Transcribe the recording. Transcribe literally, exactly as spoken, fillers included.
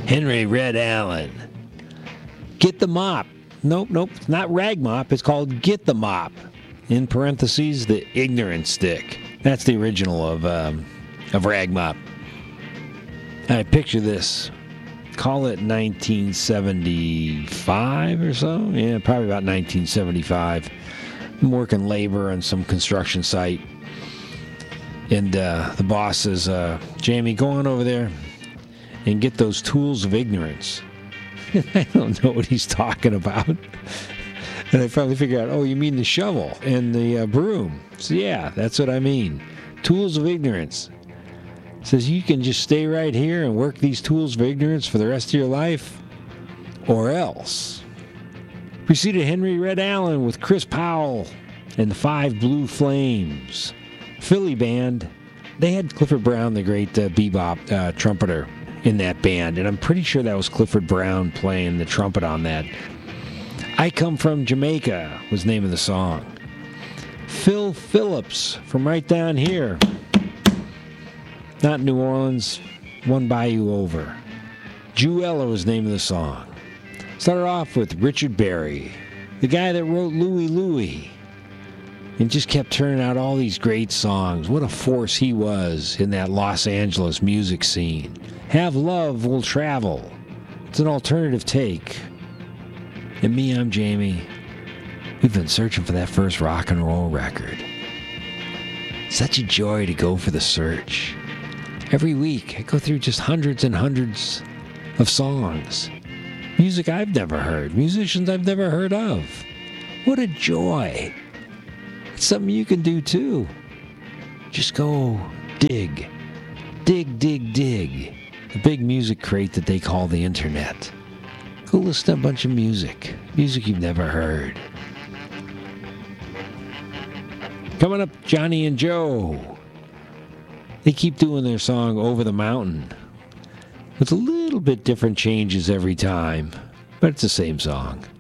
Henry Red Allen. Get the Mop. Nope, nope, it's not Rag Mop. It's called Get the Mop. In parentheses, the Ignorant Stick. That's the original of um, of Rag Mop. I picture this. Call it nineteen seventy-five or so. Yeah, probably about nineteen seventy-five. I'm working labor on some construction site. And uh, the boss says, uh, Jamie, go on over there and get those tools of ignorance. I don't know what he's talking about. And I finally figure out, oh, you mean the shovel and the uh, broom. So, yeah, that's what I mean. Tools of ignorance. Says you can just stay right here and work these tools of ignorance for the rest of your life, or else. Preceded Henry Red Allen with Chris Powell and the Five Blue Flames. Philly band. They had Clifford Brown, the great uh, bebop uh, trumpeter, in that band. And I'm pretty sure that was Clifford Brown playing the trumpet on that. I Come From Jamaica was the name of the song. Phil Phillips from right down here. Not New Orleans, One Bayou Over. Jewella was the name of the song. Started off with Richard Berry, the guy that wrote Louie Louie, and just kept turning out all these great songs. What a force he was in that Los Angeles music scene. Have Love Will Travel. It's an alternative take. And me, I'm Jamie. We've been searching for that first rock and roll record. Such a joy to go for the search. Every week, I go through just hundreds and hundreds of songs. Music I've never heard. Musicians I've never heard of. What a joy. It's something you can do too. Just go dig. Dig, dig, dig. The big music crate that they call the internet. Go listen to a bunch of music. Music you've never heard. Coming up, Johnny and Joe. They keep doing their song Over the Mountain with a little bit different changes every time, but it's the same song.